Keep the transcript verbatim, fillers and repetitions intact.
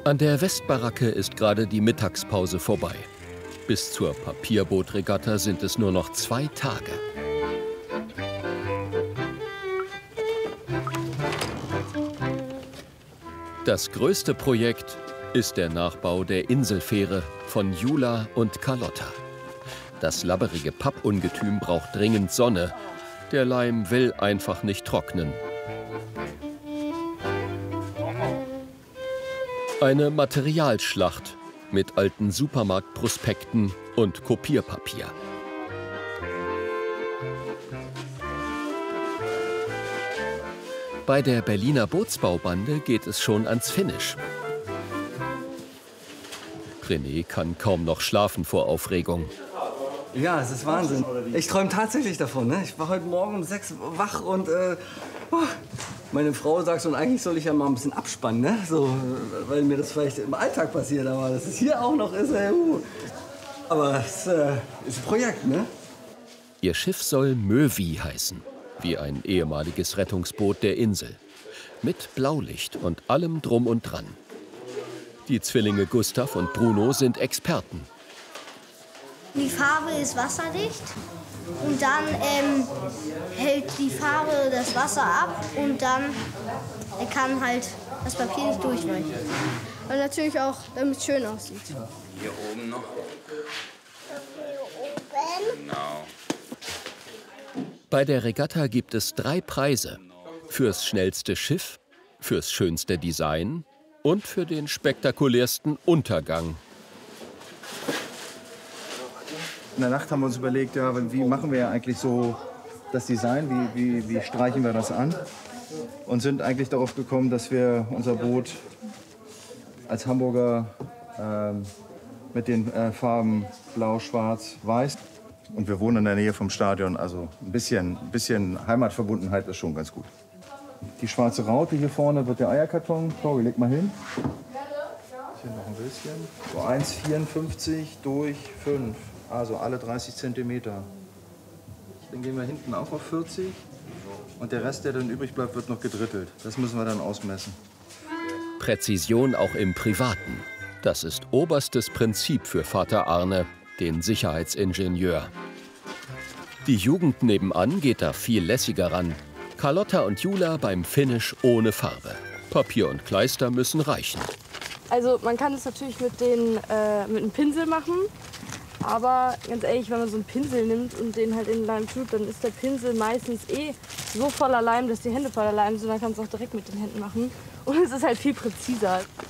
An der Westbaracke ist gerade die Mittagspause vorbei. Bis zur Papierbootregatta sind es nur noch zwei Tage. Das größte Projekt ist der Nachbau der Inselfähre von Jula und Carlotta. Das labberige Pappungetüm braucht dringend Sonne. Der Leim will einfach nicht trocknen. Eine Materialschlacht mit alten Supermarktprospekten und Kopierpapier. Bei der Berliner Bootsbaubande geht es schon ans Finish. René kann kaum noch schlafen vor Aufregung. Ja, es ist Wahnsinn. Ich träume tatsächlich davon. Ne? Ich war heute Morgen um sechs wach und äh, oh, meine Frau sagt schon, eigentlich soll ich ja mal ein bisschen abspannen, ne? So, weil mir das vielleicht im Alltag passiert, aber dass es hier auch noch ist. Äh, uh. Aber es äh, ist ein Projekt, ne? Ihr Schiff soll Möwi heißen, wie ein ehemaliges Rettungsboot der Insel. Mit Blaulicht und allem drum und dran. Die Zwillinge Gustav und Bruno sind Experten. Die Farbe ist wasserdicht und dann ähm, hält die Farbe das Wasser ab und dann kann halt das Papier nicht durchweichen. Und natürlich auch, damit es schön aussieht. Hier oben noch. Genau. Bei der Regatta gibt es drei Preise. Fürs schnellste Schiff, fürs schönste Design und für den spektakulärsten Untergang. In der Nacht haben wir uns überlegt, ja, wie machen wir eigentlich so das Design, wie, wie, wie streichen wir das an? Und sind eigentlich darauf gekommen, dass wir unser Boot als Hamburger ähm, mit den äh, Farben Blau, Schwarz, Weiß. Und wir wohnen in der Nähe vom Stadion, also ein bisschen, ein bisschen Heimatverbundenheit ist schon ganz gut. Die schwarze Raute hier vorne wird der Eierkarton. Tori, leg mal hin. Hier noch ein bisschen. So eins Komma vierundfünfzig durch fünf. Also alle dreißig Zentimeter. Dann gehen wir hinten auch auf vierzig. Und der Rest, der dann übrig bleibt, wird noch gedrittelt. Das müssen wir dann ausmessen. Präzision auch im Privaten. Das ist oberstes Prinzip für Vater Arne, den Sicherheitsingenieur. Die Jugend nebenan geht da viel lässiger ran. Carlotta und Jula beim Finish ohne Farbe. Papier und Kleister müssen reichen. Also man kann es natürlich mit, den, äh, mit einem Pinsel machen. Aber ganz ehrlich, wenn man so einen Pinsel nimmt und den halt in den Leim tut, dann ist der Pinsel meistens eh so voller Leim, dass die Hände voller Leim sind. Dann kannst du es auch direkt mit den Händen machen. Und es ist halt viel präziser.